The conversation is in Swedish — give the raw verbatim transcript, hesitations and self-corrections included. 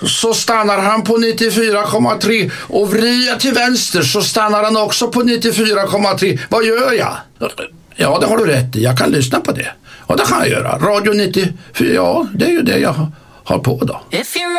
så stannar han på nittiofyra komma tre. Och vrider jag till vänster så stannar han också på nittiofyra komma tre. Vad gör jag? Ja, det har du rätt i. Jag kan lyssna på det. Och det kan jag göra. Radio nittiofyra, ja, det är ju det jag har på då.